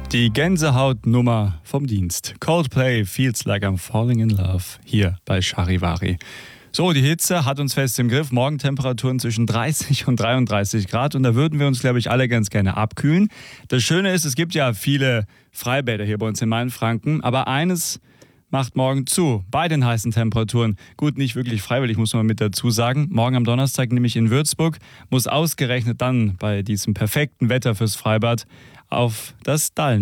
Die Gänsehautnummer vom Dienst. Coldplay, Feels Like I'm Falling in Love, hier bei Charivari. So, die Hitze hat uns fest im Griff. Morgentemperaturen zwischen 30 und 33 Grad. Und da würden wir uns, glaube ich, alle ganz gerne abkühlen. Das Schöne ist, es gibt ja viele Freibäder hier bei uns in Mainfranken. Aber eines macht morgen zu, bei den heißen Temperaturen. Gut, nicht wirklich freiwillig, muss man mit dazu sagen. Morgen am Donnerstag, nämlich in Würzburg, muss ausgerechnet dann bei diesem perfekten Wetter fürs Freibad auf das Dallen.